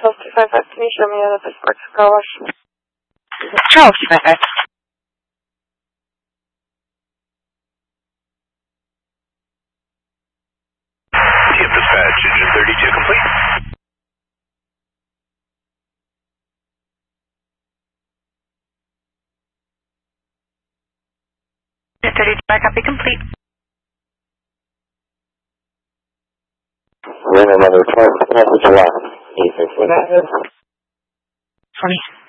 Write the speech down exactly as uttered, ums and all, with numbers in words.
Charles two five five, can you show me out of this Sparks car wash? Charles two five five. T M dispatch, engine thirty-two complete. Engine thirty-two, I copy complete. Ring another twenty, July. twenty.